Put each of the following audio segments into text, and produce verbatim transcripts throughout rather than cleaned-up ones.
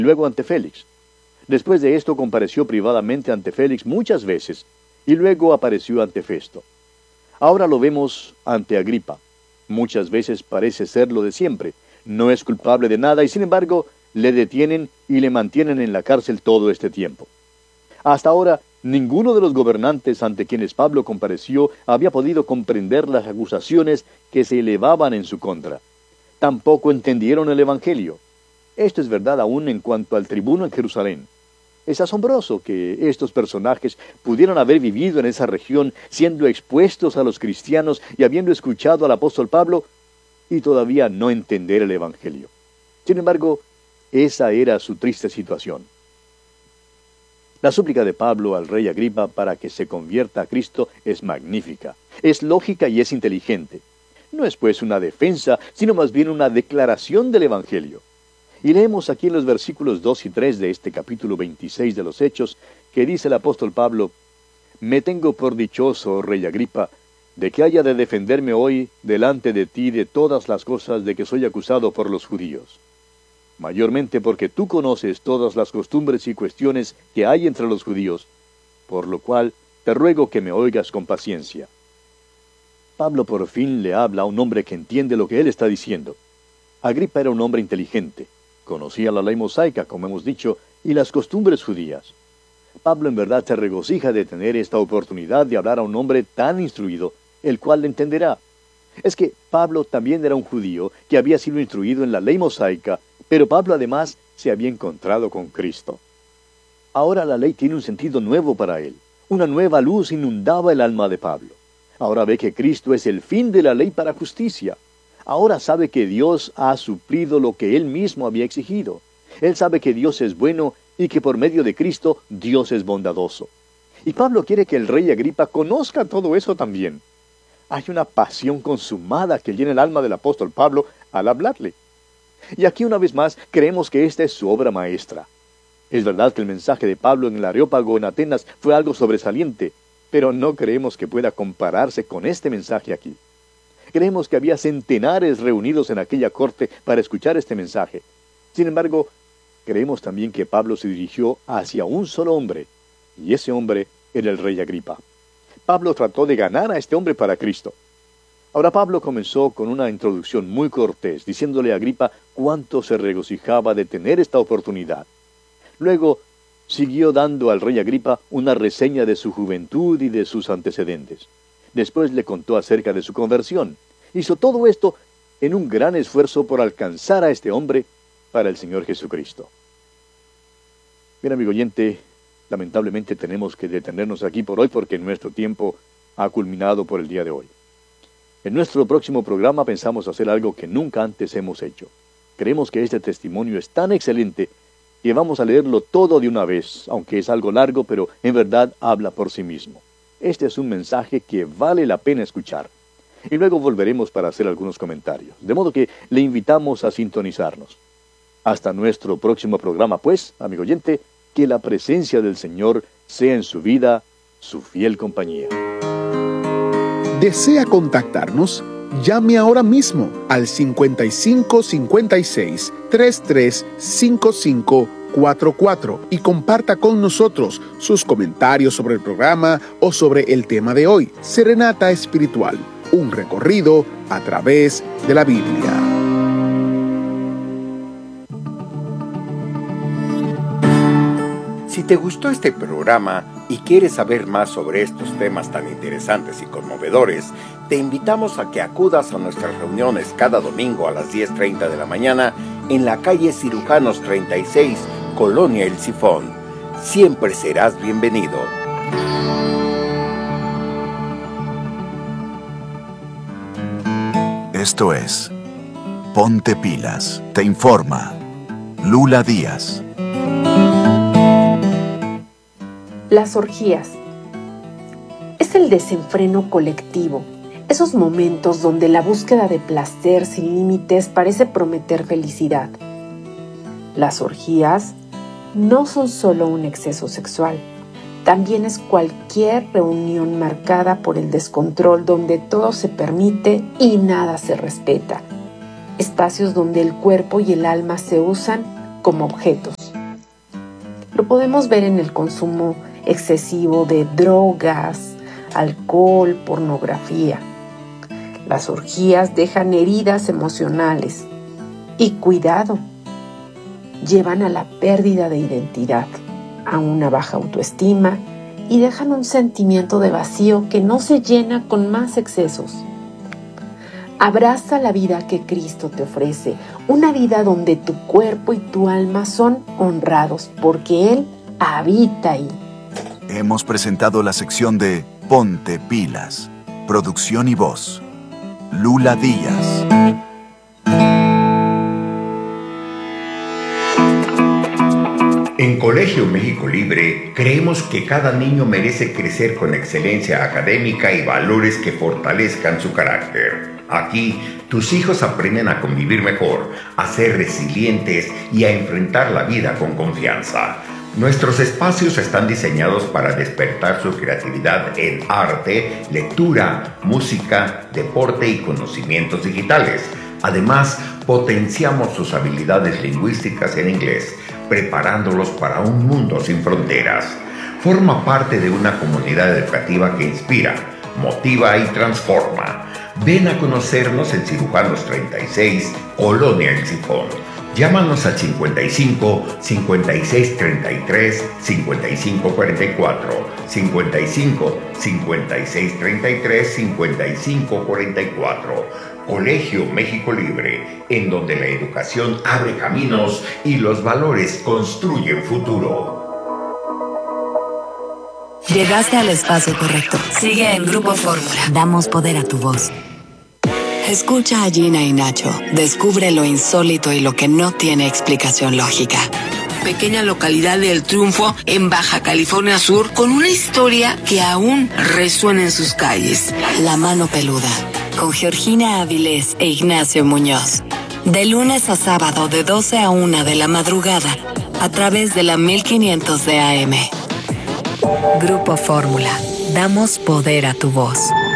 y luego ante Félix. Después de esto compareció privadamente ante Félix muchas veces, y luego apareció ante Festo. Ahora lo vemos ante Agripa. Muchas veces parece ser lo de siempre. No es culpable de nada y sin embargo le detienen y le mantienen en la cárcel todo este tiempo. Hasta ahora, ninguno de los gobernantes ante quienes Pablo compareció había podido comprender las acusaciones que se elevaban en su contra. Tampoco entendieron el Evangelio. Esto es verdad aún en cuanto al tribuno en Jerusalén. Es asombroso que estos personajes pudieran haber vivido en esa región, siendo expuestos a los cristianos y habiendo escuchado al apóstol Pablo, y todavía no entender el Evangelio. Sin embargo, esa era su triste situación. La súplica de Pablo al rey Agripa para que se convierta a Cristo es magnífica, es lógica y es inteligente. No es pues una defensa, sino más bien una declaración del Evangelio. Y leemos aquí en los versículos dos y tres de este capítulo veintiséis de los Hechos, que dice el apóstol Pablo: «Me tengo por dichoso, oh rey Agripa, de que haya de defenderme hoy delante de ti de todas las cosas de que soy acusado por los judíos. Mayormente porque tú conoces todas las costumbres y cuestiones que hay entre los judíos, por lo cual te ruego que me oigas con paciencia». Pablo por fin le habla a un hombre que entiende lo que él está diciendo. Agripa era un hombre inteligente. Conocía la ley mosaica, como hemos dicho, y las costumbres judías. Pablo en verdad se regocija de tener esta oportunidad de hablar a un hombre tan instruido, el cual le entenderá. Es que Pablo también era un judío que había sido instruido en la ley mosaica, pero Pablo además se había encontrado con Cristo. Ahora la ley tiene un sentido nuevo para él. Una nueva luz inundaba el alma de Pablo. Ahora ve que Cristo es el fin de la ley para justicia. Ahora sabe que Dios ha suplido lo que él mismo había exigido. Él sabe que Dios es bueno y que por medio de Cristo Dios es bondadoso. Y Pablo quiere que el rey Agripa conozca todo eso también. Hay una pasión consumada que llena el alma del apóstol Pablo al hablarle. Y aquí una vez más creemos que esta es su obra maestra. Es verdad que el mensaje de Pablo en el Areópago en Atenas fue algo sobresaliente, pero no creemos que pueda compararse con este mensaje aquí. Creemos que había centenares reunidos en aquella corte para escuchar este mensaje. Sin embargo, creemos también que Pablo se dirigió hacia un solo hombre, y ese hombre era el rey Agripa. Pablo trató de ganar a este hombre para Cristo. Ahora Pablo comenzó con una introducción muy cortés, diciéndole a Agripa cuánto se regocijaba de tener esta oportunidad. Luego, siguió dando al rey Agripa una reseña de su juventud y de sus antecedentes. Después le contó acerca de su conversión. Hizo todo esto en un gran esfuerzo por alcanzar a este hombre para el Señor Jesucristo. Bien, amigo oyente, lamentablemente tenemos que detenernos aquí por hoy porque nuestro tiempo ha culminado por el día de hoy. En nuestro próximo programa pensamos hacer algo que nunca antes hemos hecho. Creemos que este testimonio es tan excelente que vamos a leerlo todo de una vez, aunque es algo largo, pero en verdad habla por sí mismo. Este es un mensaje que vale la pena escuchar. Y luego volveremos para hacer algunos comentarios. De modo que le invitamos a sintonizarnos. Hasta nuestro próximo programa, pues, amigo oyente, que la presencia del Señor sea en su vida su fiel compañía. ¿Desea contactarnos? Llame ahora mismo al cincuenta y cinco cincuenta y seis, treinta y tres cincuenta y cinco cuarenta y cuatro y comparta con nosotros sus comentarios sobre el programa o sobre el tema de hoy. Serenata Espiritual, un recorrido a través de la Biblia. Si te gustó este programa y quieres saber más sobre estos temas tan interesantes y conmovedores, te invitamos a que acudas a nuestras reuniones cada domingo a las diez treinta de la mañana en la calle Cirujanos treinta y seis, Colonia El Sifón. Siempre serás bienvenido. Esto es Ponte Pilas, te informa Lula Díaz. Las orgías. Es el desenfreno colectivo, esos momentos donde la búsqueda de placer sin límites parece prometer felicidad. Las orgías no son solo un exceso sexual, también es cualquier reunión marcada por el descontrol donde todo se permite y nada se respeta. Espacios donde el cuerpo y el alma se usan como objetos. Lo podemos ver en el consumo excesivo de drogas, alcohol, pornografía. Las orgías dejan heridas emocionales y, cuidado, llevan a la pérdida de identidad, a una baja autoestima y dejan un sentimiento de vacío que no se llena con más excesos. Abraza la vida que Cristo te ofrece, una vida donde tu cuerpo y tu alma son honrados porque Él habita ahí. Hemos presentado la sección de Ponte Pilas. Producción y voz, Lula Díaz. En Colegio México Libre creemos que cada niño merece crecer con excelencia académica y valores que fortalezcan su carácter. Aquí, tus hijos aprenden a convivir mejor, a ser resilientes y a enfrentar la vida con confianza. Nuestros espacios están diseñados para despertar su creatividad en arte, lectura, música, deporte y conocimientos digitales. Además, potenciamos sus habilidades lingüísticas en inglés, preparándolos para un mundo sin fronteras. Forma parte de una comunidad educativa que inspira, motiva y transforma. Ven a conocernos en Cirujanos treinta y seis, Colonia El Sifón. Llámanos al cincuenta y cinco, cincuenta y seis, treinta y tres, cincuenta y cinco, cuarenta y cuatro, cincuenta y cinco, cincuenta y seis, treinta y tres, cincuenta y cinco, cuarenta y cuatro. Colegio México Libre, en donde la educación abre caminos y los valores construyen futuro. Llegaste al espacio correcto. Sigue en Grupo Fórmula. Damos poder a tu voz. Escucha a Gina y Nacho. Descubre lo insólito y lo que no tiene explicación lógica. Pequeña localidad de El Triunfo, en Baja California Sur, con una historia que aún resuena en sus calles. La mano peluda, con Georgina Avilés e Ignacio Muñoz. De lunes a sábado, de doce a una de la madrugada, a través de la mil quinientos de A M. Grupo Fórmula. Damos poder a tu voz.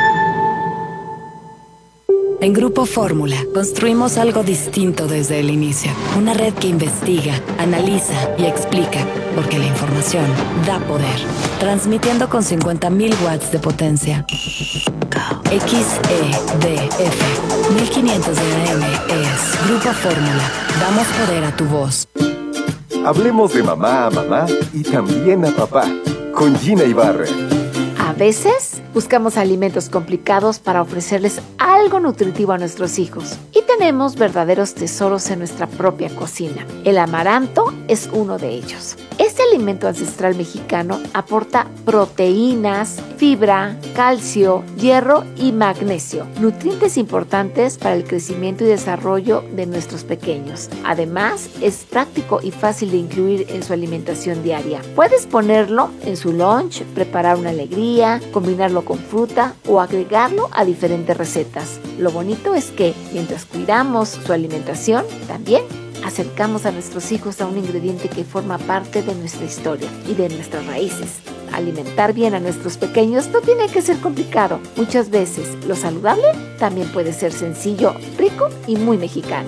En Grupo Fórmula construimos algo distinto desde el inicio. Una red que investiga, analiza y explica, porque la información da poder. Transmitiendo con cincuenta mil watts de potencia. X E D F mil quinientos de A M es Grupo Fórmula. Damos poder a tu voz. Hablemos de mamá a mamá y también a papá, con Gina Ibarra. A veces buscamos alimentos complicados para ofrecerles algo nutritivo a nuestros hijos. Y tenemos verdaderos tesoros en nuestra propia cocina. El amaranto es uno de ellos. Este alimento ancestral mexicano aporta proteínas, fibra, calcio, hierro y magnesio, nutrientes importantes para el crecimiento y desarrollo de nuestros pequeños. Además, es práctico y fácil de incluir en su alimentación diaria. Puedes ponerlo en su lunch, preparar una alegría, combinarlo con fruta o agregarlo a diferentes recetas. Lo bonito es que, mientras cuidamos su alimentación, también acercamos a nuestros hijos a un ingrediente que forma parte de nuestra historia y de nuestras raíces. Alimentar bien a nuestros pequeños no tiene que ser complicado. Muchas veces lo saludable también puede ser sencillo, rico y muy mexicano.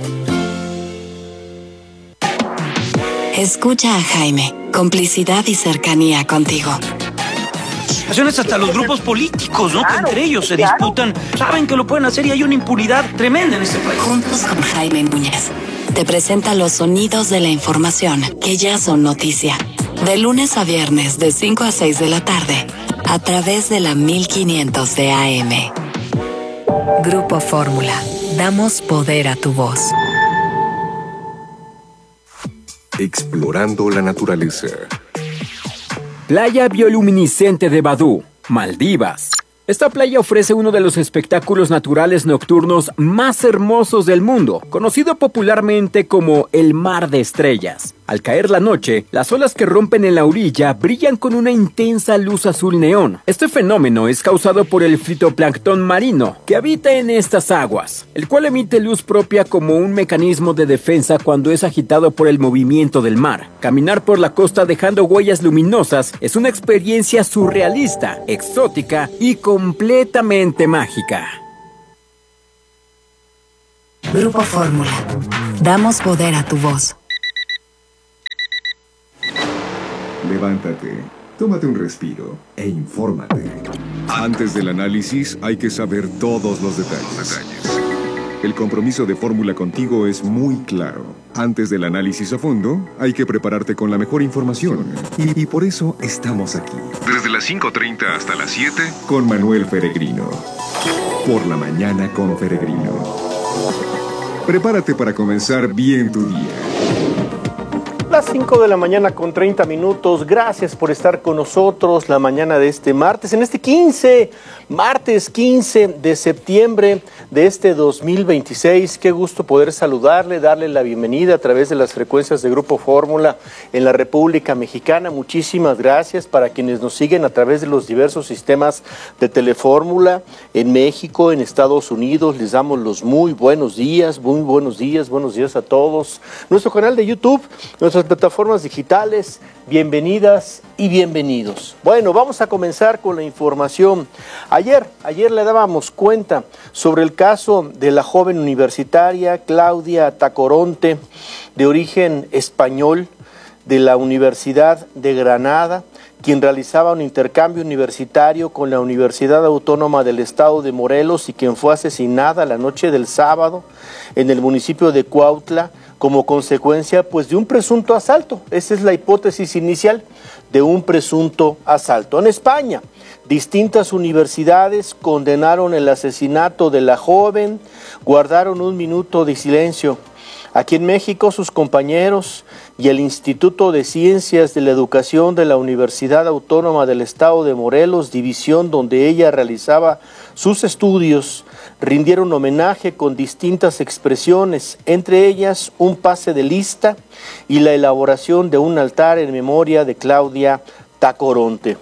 Escucha a Jaime. Complicidad y cercanía contigo. Hasta los grupos políticos, ¿no? Que entre ellos se disputan. Saben que lo pueden hacer y hay una impunidad tremenda en este país. Juntos con Jaime Núñez. Te presenta los sonidos de la información que ya son noticia. De lunes a viernes, de cinco a seis de la tarde, a través de la mil quinientos de A M. Grupo Fórmula. Damos poder a tu voz. Explorando la naturaleza. Playa bioluminiscente de Badú, Maldivas. Esta playa ofrece uno de los espectáculos naturales nocturnos más hermosos del mundo, conocido popularmente como el Mar de Estrellas. Al caer la noche, las olas que rompen en la orilla brillan con una intensa luz azul neón. Este fenómeno es causado por el fitoplancton marino que habita en estas aguas, el cual emite luz propia como un mecanismo de defensa cuando es agitado por el movimiento del mar. Caminar por la costa dejando huellas luminosas es una experiencia surrealista, exótica y completamente mágica. Grupo Fórmula. Damos poder a tu voz. Levántate, tómate un respiro e infórmate. Antes del análisis hay que saber todos los detalles. El compromiso de Fórmula contigo es muy claro. Antes del análisis a fondo, hay que prepararte con la mejor información. Y, y por eso estamos aquí. Desde las cinco treinta hasta las siete, con Manuel Peregrino. Por la mañana con Peregrino. Prepárate para comenzar bien tu día. Las cinco de la mañana con treinta minutos. Gracias por estar con nosotros la mañana de este martes, en este quince, martes quince de septiembre de este dos mil veintiséis. Qué gusto poder saludarle, darle la bienvenida a través de las frecuencias de Grupo Fórmula en la República Mexicana. Muchísimas gracias para quienes nos siguen a través de los diversos sistemas de Telefórmula en México, en Estados Unidos. Les damos los muy buenos días, muy buenos días, buenos días a todos. Nuestro canal de YouTube, nuestras plataformas digitales, bienvenidas y bienvenidos. Bueno, vamos a comenzar con la información. Ayer, ayer le dábamos cuenta sobre el caso de la joven universitaria Claudia Tacoronte, de origen español, de la Universidad de Granada, quien realizaba un intercambio universitario con la Universidad Autónoma del Estado de Morelos y quien fue asesinada la noche del sábado en el municipio de Cuautla, como consecuencia pues de un presunto asalto. Esa es la hipótesis inicial, de un presunto asalto. En España, distintas universidades condenaron el asesinato de la joven, guardaron un minuto de silencio. Aquí en México, sus compañeros y el Instituto de Ciencias de la Educación de la Universidad Autónoma del Estado de Morelos, división donde ella realizaba sus estudios, rindieron homenaje con distintas expresiones, entre ellas un pase de lista y la elaboración de un altar en memoria de Claudia Tacoronte.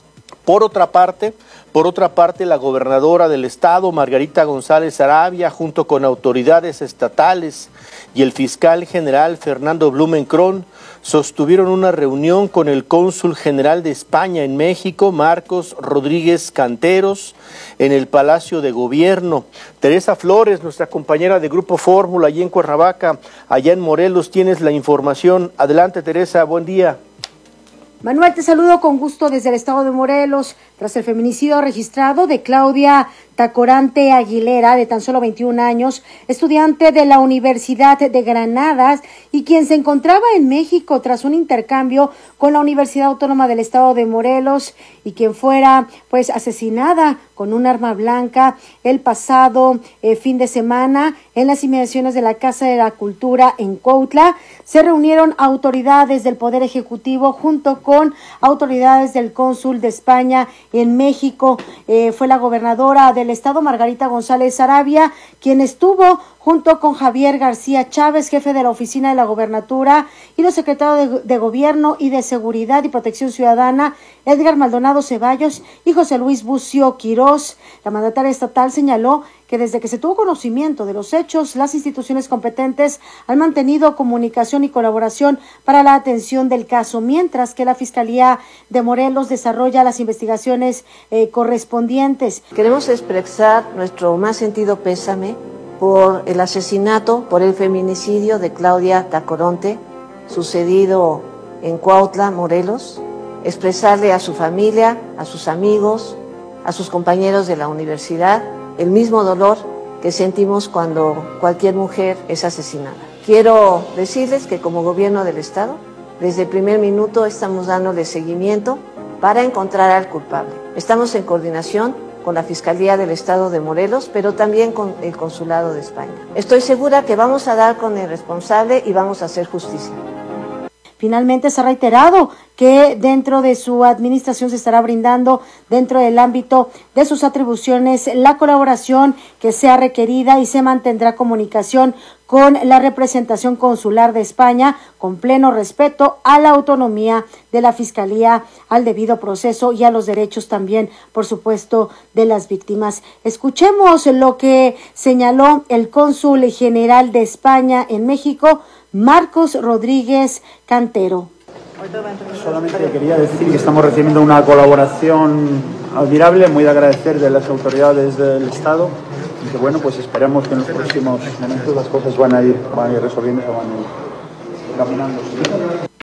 Por otra parte, por otra parte, la gobernadora del estado, Margarita González Sarabia, junto con autoridades estatales y el fiscal general Fernando Blumenkron, sostuvieron una reunión con el cónsul general de España en México, Marcos Rodríguez Canteros, en el Palacio de Gobierno. Teresa Flores, nuestra compañera de Grupo Fórmula, allí en Cuernavaca, allá en Morelos, tienes la información. Adelante, Teresa, buen día. Manuel, te saludo con gusto desde el estado de Morelos. Tras el feminicidio registrado de Claudia Tacoronte Aguilera, de tan solo veintiún años, estudiante de la Universidad de Granada y quien se encontraba en México tras un intercambio con la Universidad Autónoma del Estado de Morelos y quien fuera pues asesinada con un arma blanca el pasado eh, fin de semana en las inmediaciones de la Casa de la Cultura en Cuautla, se reunieron autoridades del Poder Ejecutivo junto con autoridades del cónsul de España en México. Eh, fue la gobernadora del estado, Margarita González Sarabia, quien estuvo junto con Javier García Chávez, jefe de la oficina de la gobernatura, y los secretarios de, de Gobierno y de Seguridad y Protección Ciudadana, Edgar Maldonado Ceballos y José Luis Bucio Quirós. La mandataria estatal señaló que desde que se tuvo conocimiento de los hechos, las instituciones competentes han mantenido comunicación y colaboración para la atención del caso, mientras que la Fiscalía de Morelos desarrolla las investigaciones eh, correspondientes. Queremos expresar nuestro más sentido pésame por el asesinato, por el feminicidio de Claudia Tacoronte, sucedido en Cuautla, Morelos. Expresarle a su familia, a sus amigos, a sus compañeros de la universidad, el mismo dolor que sentimos cuando cualquier mujer es asesinada. Quiero decirles que como gobierno del Estado, desde el primer minuto estamos dándole seguimiento para encontrar al culpable. Estamos en coordinación con la Fiscalía del Estado de Morelos, pero también con el Consulado de España. Estoy segura que vamos a dar con el responsable y vamos a hacer justicia. Finalmente se ha reiterado que dentro de su administración se estará brindando, dentro del ámbito de sus atribuciones, la colaboración que sea requerida y se mantendrá comunicación con la representación consular de España, con pleno respeto a la autonomía de la Fiscalía, al debido proceso y a los derechos también, por supuesto, de las víctimas. Escuchemos lo que señaló el cónsul general de España en México, Marcos Rodríguez Cantero. Solamente le quería decir que estamos recibiendo una colaboración admirable, muy de agradecer de las autoridades del Estado y que bueno, pues esperemos que en los próximos momentos las cosas van a ir, van a ir resolviendo, van a ir caminando.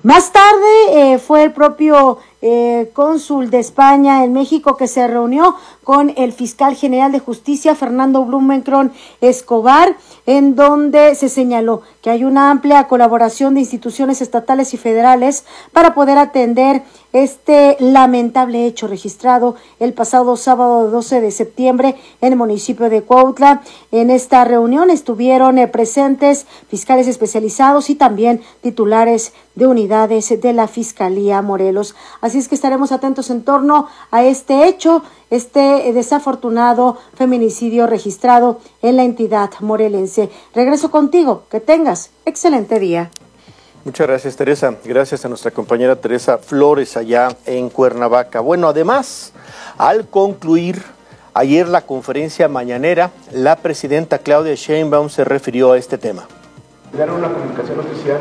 Más tarde eh, fue el propio eh, cónsul de España en México que se reunió con el fiscal general de justicia, Fernando Blumenkron Escobar, en donde se señaló que hay una amplia colaboración de instituciones estatales y federales para poder atender este lamentable hecho registrado el pasado sábado doce de septiembre en el municipio de Cuautla. En esta reunión estuvieron eh, presentes fiscales especializados y también titulares de unidades de la Fiscalía Morelos. Así es que estaremos atentos en torno a este hecho, este desafortunado feminicidio registrado en la entidad morelense. Regreso contigo, que tengas excelente día. Muchas gracias, Teresa. Gracias a nuestra compañera Teresa Flores allá en Cuernavaca. Bueno, además, al concluir ayer la conferencia mañanera, la presidenta Claudia Sheinbaum se refirió a este tema. ¿Dar una comunicación oficial?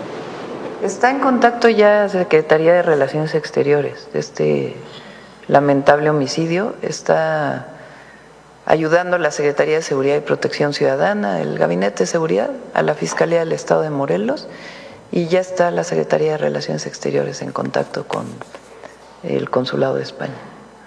Está en contacto ya la Secretaría de Relaciones Exteriores de este lamentable homicidio. Está ayudando la Secretaría de Seguridad y Protección Ciudadana, el Gabinete de Seguridad, a la Fiscalía del Estado de Morelos, y ya está la Secretaría de Relaciones Exteriores en contacto con el Consulado de España.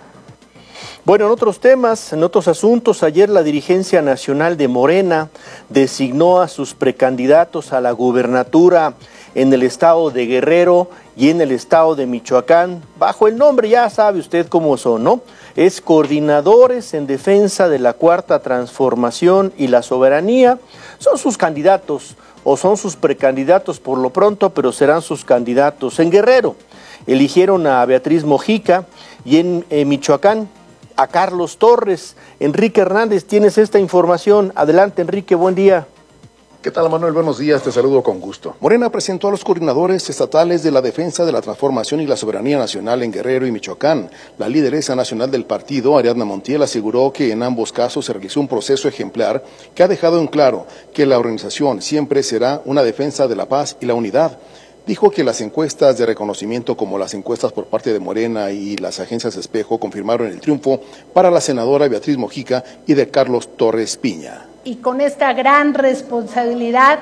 Bueno, en otros temas, en otros asuntos, ayer la dirigencia nacional de Morena designó a sus precandidatos a la gubernatura en el estado de Guerrero y en el estado de Michoacán, bajo el nombre, ya sabe usted cómo son, ¿no? Es Coordinadores en Defensa de la Cuarta Transformación y la Soberanía. Son sus candidatos, o son sus precandidatos por lo pronto, pero serán sus candidatos. En Guerrero eligieron a Beatriz Mojica y en eh, Michoacán a Carlos Torres. Enrique Hernández, tienes esta información. Adelante, Enrique, buen día. ¿Qué tal, Manuel? Buenos días, te saludo con gusto. Morena presentó a los coordinadores estatales de la defensa de la transformación y la soberanía nacional en Guerrero y Michoacán. La lideresa nacional del partido, Ariadna Montiel, aseguró que en ambos casos se realizó un proceso ejemplar que ha dejado en claro que la organización siempre será una defensa de la paz y la unidad. Dijo que las encuestas de reconocimiento como las encuestas por parte de Morena y las agencias Espejo confirmaron el triunfo para la senadora Beatriz Mojica y de Carlos Torres Piña. Y con esta gran responsabilidad,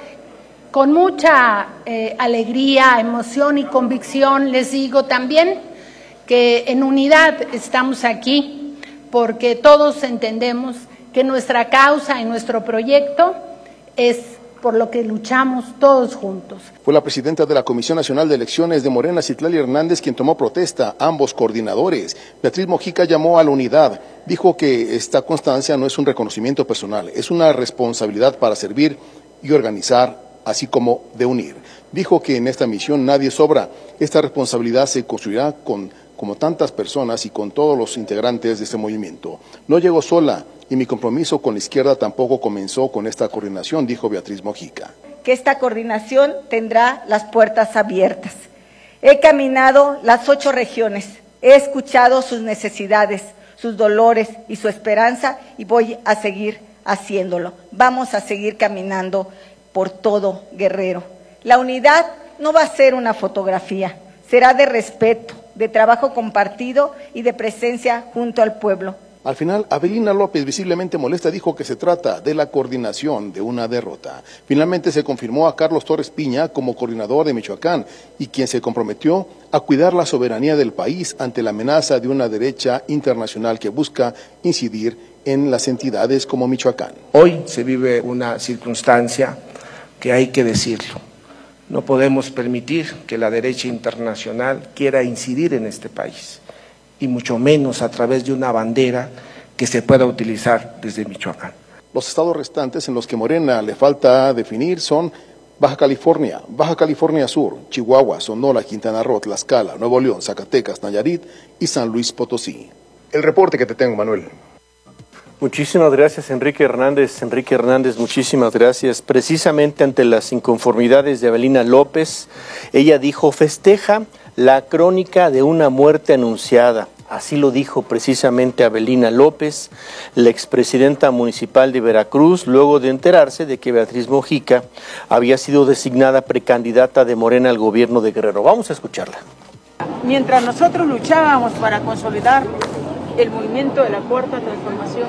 con mucha eh, alegría, emoción y convicción, les digo también que en unidad estamos aquí porque todos entendemos que nuestra causa y nuestro proyecto es por lo que luchamos todos juntos. Fue la presidenta de la Comisión Nacional de Elecciones de Morena, Citlali Hernández, quien tomó protesta a ambos coordinadores. Beatriz Mojica llamó a la unidad. Dijo que esta constancia no es un reconocimiento personal, es una responsabilidad para servir y organizar, así como de unir. Dijo que en esta misión nadie sobra. Esta responsabilidad se construirá con, como tantas personas y con todos los integrantes de este movimiento. No llegó sola y mi compromiso con la izquierda tampoco comenzó con esta coordinación, dijo Beatriz Mojica. Que esta coordinación tendrá las puertas abiertas. He caminado las ocho regiones, he escuchado sus necesidades, sus dolores y su esperanza y voy a seguir haciéndolo. Vamos a seguir caminando por todo Guerrero. La unidad no va a ser una fotografía, será de respeto, de trabajo compartido y de presencia junto al pueblo. Al final, Avelina López, visiblemente molesta, dijo que se trata de la coordinación de una derrota. Finalmente se confirmó a Carlos Torres Piña como coordinador de Michoacán y quien se comprometió a cuidar la soberanía del país ante la amenaza de una derecha internacional que busca incidir en las entidades como Michoacán. Hoy se vive una circunstancia que hay que decirlo. No podemos permitir que la derecha internacional quiera incidir en este país, y mucho menos a través de una bandera que se pueda utilizar desde Michoacán. Los estados restantes en los que Morena le falta definir son Baja California, Baja California Sur, Chihuahua, Sonora, Quintana Roo, Tlaxcala, Nuevo León, Zacatecas, Nayarit y San Luis Potosí. El reporte que te tengo, Manuel. Muchísimas gracias, Enrique Hernández. Enrique Hernández, muchísimas gracias. Precisamente ante las inconformidades de Avelina López, ella dijo, festeja la crónica de una muerte anunciada. Así lo dijo precisamente Avelina López, la expresidenta municipal de Veracruz, luego de enterarse de que Beatriz Mojica había sido designada precandidata de Morena al gobierno de Guerrero. Vamos a escucharla. Mientras nosotros luchábamos para consolidar el movimiento de la Cuarta Transformación,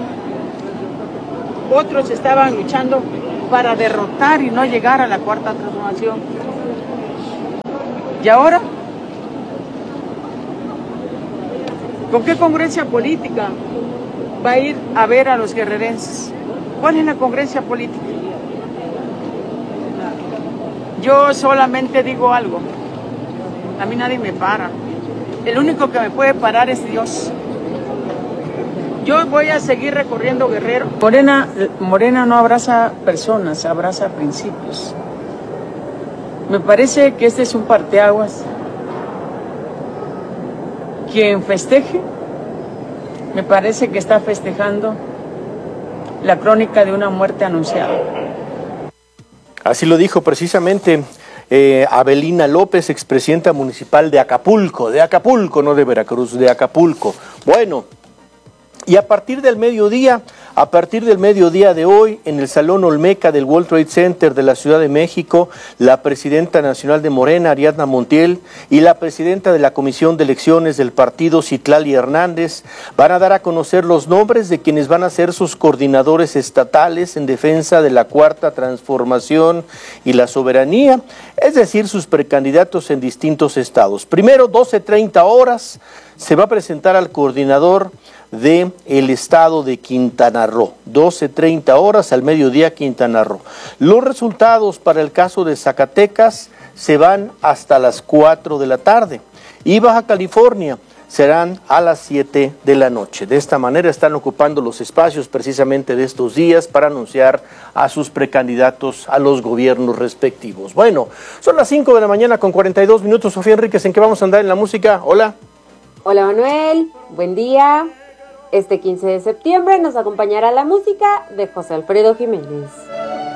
otros estaban luchando para derrotar y no llegar a la Cuarta Transformación. ¿Y ahora? ¿Con qué congruencia política va a ir a ver a los guerrerenses? ¿Cuál es la congruencia política? Yo solamente digo algo. A mí nadie me para. El único que me puede parar es Dios. Yo voy a seguir recorriendo Guerrero. Morena, Morena no abraza personas, abraza principios. Me parece que este es un parteaguas. Quien festeje, me parece que está festejando la crónica de una muerte anunciada. Así lo dijo precisamente eh, Abelina López, expresidenta municipal de Acapulco, de Acapulco, no de Veracruz, de Acapulco. Bueno, y a partir del mediodía, a partir del mediodía de hoy, en el Salón Olmeca del World Trade Center de la Ciudad de México, la presidenta nacional de Morena, Ariadna Montiel, y la presidenta de la Comisión de Elecciones del partido, Citlali Hernández, van a dar a conocer los nombres de quienes van a ser sus coordinadores estatales en defensa de la Cuarta Transformación y la soberanía, es decir, sus precandidatos en distintos estados. Primero, doce treinta horas, se va a presentar al coordinador de el estado de Quintana Roo, doce treinta horas al mediodía Quintana Roo. Los resultados para el caso de Zacatecas se van hasta las cuatro de la tarde y Baja California serán a las siete de la noche. De esta manera están ocupando los espacios precisamente de estos días para anunciar a sus precandidatos a los gobiernos respectivos. Bueno, son las cinco de la mañana con cuarenta y dos minutos. Sofía Enríquez, ¿en qué vamos a andar en la música? Hola. Hola Manuel, buen día. Este quince de septiembre nos acompañará la música de José Alfredo Jiménez.